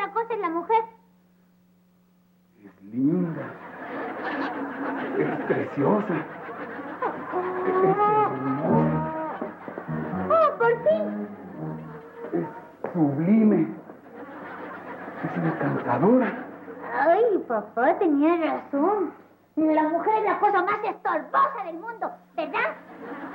otra cosa es la mujer. Es linda. Es preciosa. Es hermosa. ¡Oh, por fin! Es sublime. Es encantadora. Ay, papá tenía razón. La mujer es la cosa más estorbosa del mundo, ¿verdad?